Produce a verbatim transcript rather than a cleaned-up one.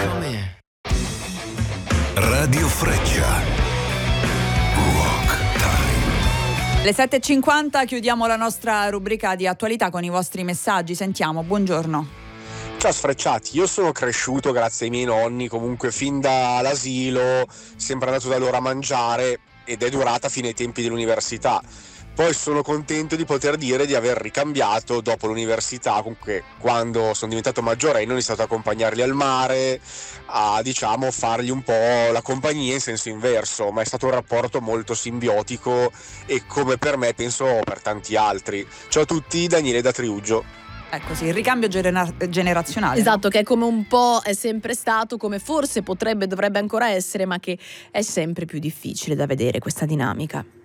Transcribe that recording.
Radio Freccia. Rock Time. Le sette e cinquanta chiudiamo la nostra rubrica di attualità con i vostri messaggi. Sentiamo, buongiorno. Ciao Sfrecciati, io sono cresciuto grazie ai miei nonni, comunque fin dall'asilo, sempre andato da loro a mangiare ed è durata fino ai tempi dell'università. Poi sono contento di poter dire di aver ricambiato dopo l'università, comunque quando sono diventato maggiorenne ho iniziato ad accompagnarli al mare, a diciamo fargli un po' la compagnia in senso inverso, ma è stato un rapporto molto simbiotico e come per me penso per tanti altri. Ciao a tutti, Daniele da Triuggio. Ecco sì, il ricambio genera- generazionale. Esatto, no? Che è come un po' è sempre stato, come forse potrebbe, dovrebbe ancora essere, ma che è sempre più difficile da vedere questa dinamica.